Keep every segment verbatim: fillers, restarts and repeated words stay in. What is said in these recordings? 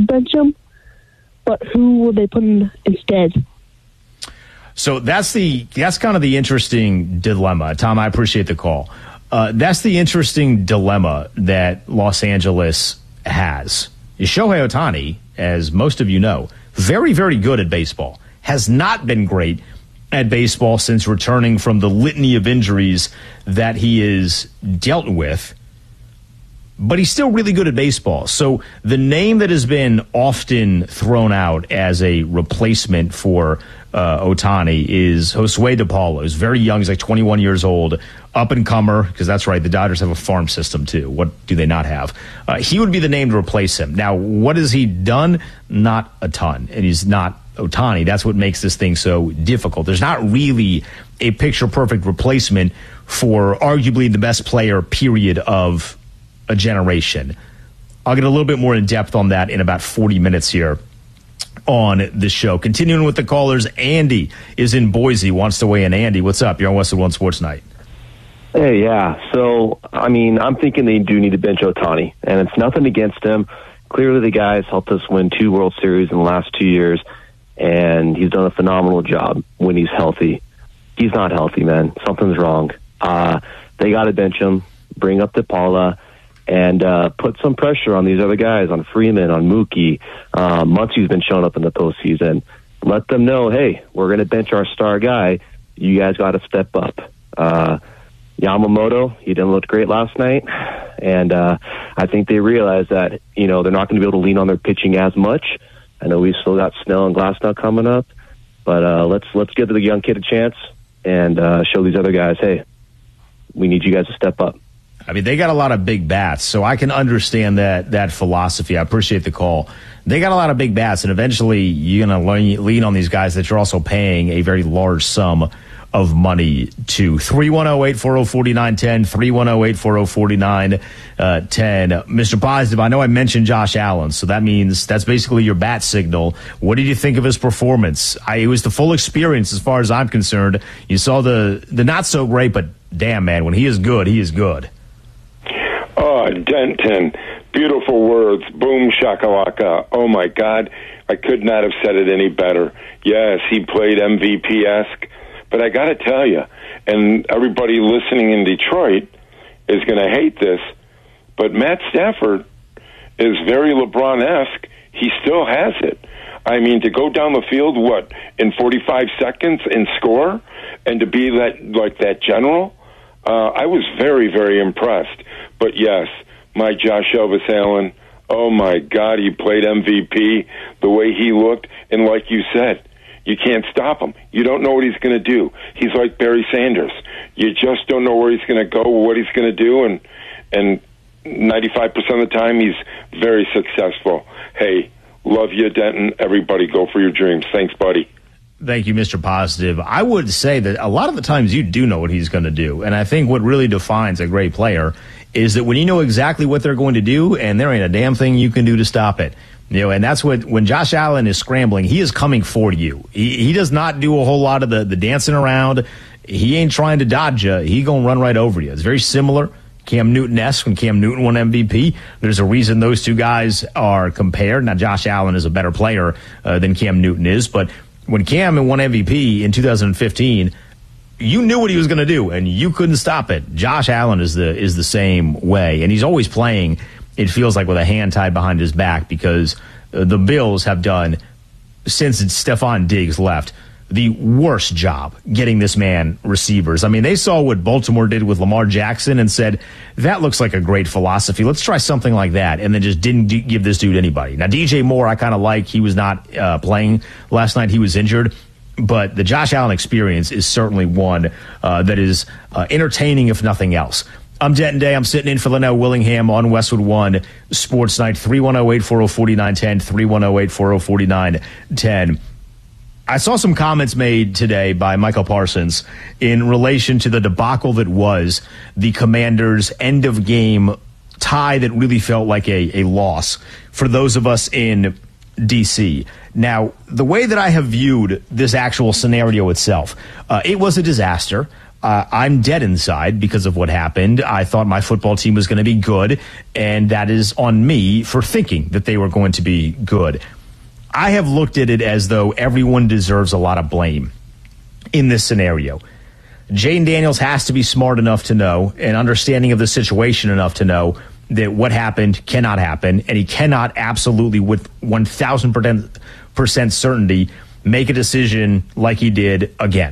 bench him, but who will they put in instead? So that's the that's kind of the interesting dilemma. Tom, I appreciate the call. Uh, that's the interesting dilemma that Los Angeles has. Shohei Ohtani, as most of you know, very, very good at baseball, has not been great at baseball since returning from the litany of injuries that he is dealt with. But he's still really good at baseball. So the name that has been often thrown out as a replacement for uh, Ohtani is Josue De Paulo. He's very young. He's like twenty-one years old, up-and-comer, because that's right, the Dodgers have a farm system too. What do they not have? Uh, he would be the name to replace him. Now, what has he done? Not a ton. And he's not Ohtani. That's what makes this thing so difficult. There's not really a picture-perfect replacement for arguably the best player, period, of a generation. I'll get a little bit more in depth on that in about forty minutes here on the show. Continuing with the callers, Andy is in Boise, wants to weigh in. Andy, what's up? You're on Westwood One Sports Night. Hey, yeah. So, I mean, I'm thinking they do need to bench Ohtani, and it's nothing against him. Clearly the guy's helped us win two World Series in the last two years, and he's done a phenomenal job when he's healthy. He's not healthy, man. Something's wrong. Uh, they got to bench him, bring up DePaula, and uh, put some pressure on these other guys, on Freeman, on Mookie. Uh, Muncy's been showing up in the postseason. Let them know, hey, we're going to bench our star guy. You guys got to step up. Uh, Yamamoto, he didn't look great last night. And uh, I think they realize that, you know, they're not going to be able to lean on their pitching as much. I know we've still got Snell and Glasnow coming up. But uh, let's let's give the young kid a chance and uh, show these other guys, hey, we need you guys to step up. I mean, they got a lot of big bats, so I can understand that that philosophy. I appreciate the call. They got a lot of big bats, and eventually you're going to lean on these guys that you're also paying a very large sum of money to. three one zero, eight four zero, four nine one zero, three one zero, eight four zero, four nine one zero. Mister Positive, I know I mentioned Josh Allen, so that means that's basically your bat signal. What did you think of his performance? I, it was the full experience as far as I'm concerned. You saw the, the not so great, but damn, man, when he is good, he is good. Oh, Denton, beautiful words. Boom, shakalaka. Oh, my God. I could not have said it any better. Yes, he played M V P-esque. But I got to tell you, and everybody listening in Detroit is going to hate this, but Matt Stafford is very LeBron-esque. He still has it. I mean, to go down the field, what, in forty-five seconds and score, and to be that like that general, uh, I was very, very impressed. But yes, my Josh Elvis Allen, oh my God, he played M V P, the way he looked, and like you said, you can't stop him. You don't know what he's going to do. He's like Barry Sanders. You just don't know where he's going to go, what he's going to do, and and ninety-five percent of the time he's very successful. Hey, love you, Denton. Everybody go for your dreams. Thanks, buddy. Thank you, Mister Positive. I would say that a lot of the times you do know what he's going to do, and I think what really defines a great player is that when you know exactly what they're going to do and there ain't a damn thing you can do to stop it. You know, and that's what, when Josh Allen is scrambling, he is coming for you. He, he does not do a whole lot of the, the dancing around. He ain't trying to dodge you. He going to run right over you. It's very similar. Cam Newton-esque when Cam Newton won M V P. There's a reason those two guys are compared. Now, Josh Allen is a better player uh, than Cam Newton is, but when Cam won M V P in two thousand fifteen, you knew what he was going to do, and you couldn't stop it. Josh Allen is the is the same way, and he's always playing, it feels like, with a hand tied behind his back, because uh, the Bills have done, since Stephon Diggs left, the worst job getting this man receivers. I mean, they saw what Baltimore did with Lamar Jackson and said, that looks like a great philosophy. Let's try something like that, and then just didn't d- give this dude anybody. Now, D J Moore, I kind of like. He was not uh, playing last night. He was injured. But the Josh Allen experience is certainly one uh, that is uh, entertaining, if nothing else. I'm Denton Day. I'm sitting in for Linnell Willingham on Westwood One Sports Night. three one zero, eight four zero, four nine one zero, three one zero, eight four zero, four nine one zero. I saw some comments made today by Michael Parsons in relation to the debacle that was the Commanders' end-of-game tie that really felt like a, a loss for those of us in D C. Now, the way that I have viewed this actual scenario itself, uh, it was a disaster. Uh, I'm dead inside because of what happened. I thought my football team was going to be good, and that is on me for thinking that they were going to be good. I have looked at it as though everyone deserves a lot of blame in this scenario. Jayden Daniels has to be smart enough to know and understanding of the situation enough to know that what happened cannot happen, and he cannot absolutely, with one thousand percent certainty, make a decision like he did again.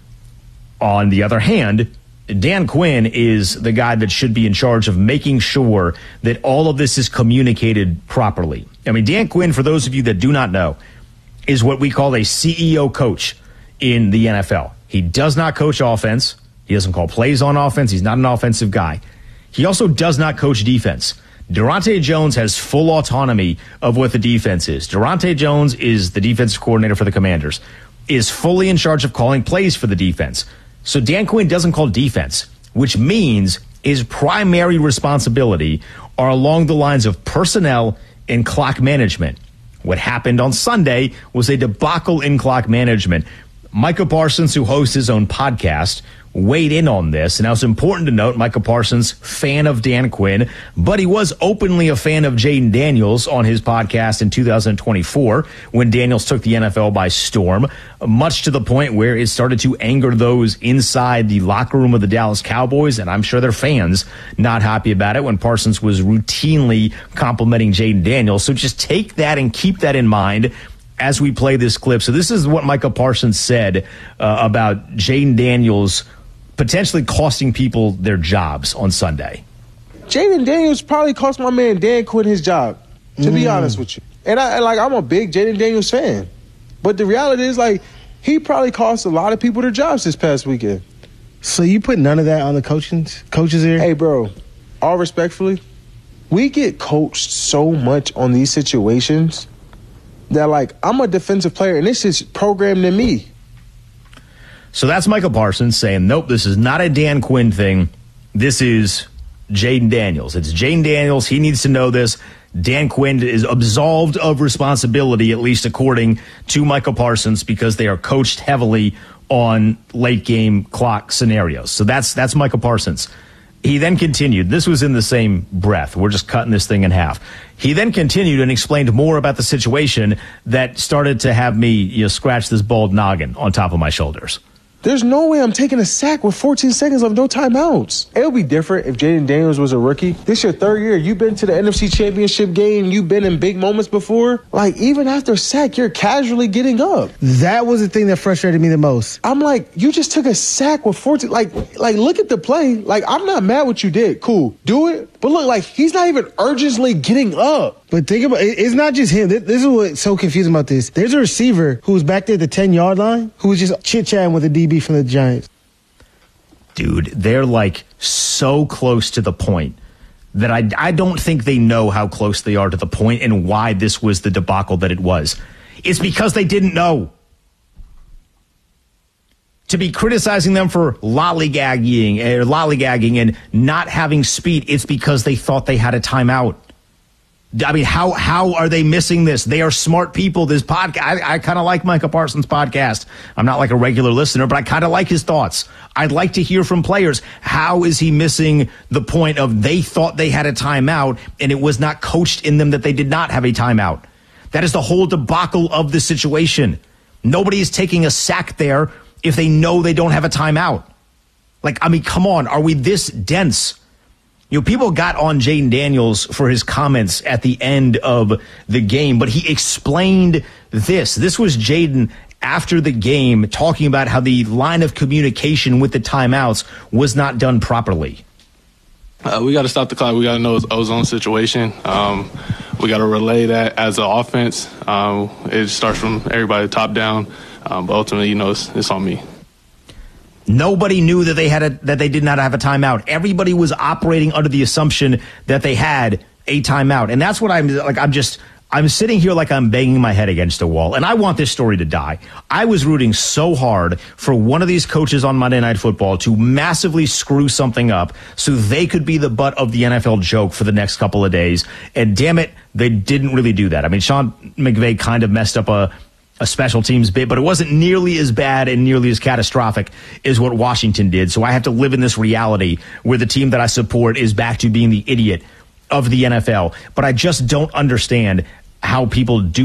On the other hand, Dan Quinn is the guy that should be in charge of making sure that all of this is communicated properly. I mean, Dan Quinn, for those of you that do not know, is what we call a C E O coach in the N F L. He does not coach offense. He doesn't call plays on offense. He's not an offensive guy. He also does not coach defense. Durante Jones has full autonomy of what the defense is. Durante Jones is the defensive coordinator for the Commanders, is fully in charge of calling plays for the defense. So Dan Quinn doesn't call defense, which means his primary responsibility are along the lines of personnel and clock management. What happened on Sunday was a debacle in clock management. Micah Parsons, who hosts his own podcast, weighed in on this. And now it's important to note, Micah Parsons, fan of Dan Quinn, but he was openly a fan of Jayden Daniels on his podcast in two thousand twenty-four when Daniels took the N F L by storm, much to the point where it started to anger those inside the locker room of the Dallas Cowboys, and I'm sure their fans not happy about it when Parsons was routinely complimenting Jayden Daniels. So just take that and keep that in mind as we play this clip. So this is what Micah Parsons said uh, about Jayden Daniels potentially costing people their jobs on Sunday. Jayden Daniels probably cost my man Dan Quinn his job, to mm. be honest with you. And I like I'm a big Jayden Daniels fan. But the reality is, like, he probably cost a lot of people their jobs this past weekend. So you put none of that on the coaching coaches here? Hey, bro, all respectfully, we get coached so much on these situations that, like, I'm a defensive player, and this is programmed in me. So that's Micah Parsons saying, nope, this is not a Dan Quinn thing. This is Jayden Daniels. It's Jayden Daniels. He needs to know this. Dan Quinn is absolved of responsibility, at least according to Micah Parsons, because they are coached heavily on late game clock scenarios. So that's that's Micah Parsons. He then continued. This was in the same breath. We're just cutting this thing in half. He then continued and explained more about the situation that started to have me, you know, scratch this bald noggin on top of my shoulders. There's no way I'm taking a sack with fourteen seconds of no timeouts. It would be different if Jayden Daniels was a rookie. This your third year. You've been to the N F C Championship game. You've been in big moments before. Like, even after a sack, you're casually getting up. That was the thing that frustrated me the most. I'm like, you just took a sack with fourteen. Like, like look at the play. Like, I'm not mad what you did. Cool. Do it. But look, like, he's not even urgently getting up. But think about it, it's not just him. This is what's so confusing about this. There's a receiver who was back there at the ten-yard line who was just chit-chatting with a D B from the Giants. Dude, they're, like, so close to the point that I, I don't think they know how close they are to the point and why this was the debacle that it was. It's because they didn't know. To be criticizing them for lollygagging, or lollygagging and not having speed, it's because they thought they had a timeout. I mean, how how are they missing this? They are smart people. This podcast, I, I kind of like Micah Parsons' podcast. I'm not like a regular listener, but I kind of like his thoughts. I'd like to hear from players. How is he missing the point of they thought they had a timeout and it was not coached in them that they did not have a timeout? That is the whole debacle of the situation. Nobody is taking a sack there if they know they don't have a timeout. Like, I mean, come on. Are we this dense? You know, people got on Jayden Daniels for his comments at the end of the game, but he explained this. This was Jayden after the game talking about how the line of communication with the timeouts was not done properly. Uh, we got to stop the clock. We got to know it's ozone situation. Um, we got to relay that as an offense. Um, it starts from everybody top down, um, but ultimately, you know, it's, it's on me. Nobody knew that they had a, that they did not have a timeout. Everybody was operating under the assumption that they had a timeout, and that's what I'm like. I'm just I'm sitting here like I'm banging my head against a wall, and I want this story to die. I was rooting so hard for one of these coaches on Monday Night Football to massively screw something up so they could be the butt of the N F L joke for the next couple of days. And damn it, they didn't really do that. I mean, Sean McVay kind of messed up a a special teams bit, but it wasn't nearly as bad and nearly as catastrophic as what Washington did. So I have to live in this reality where the team that I support is back to being the idiot of the N F L. But I just don't understand how people do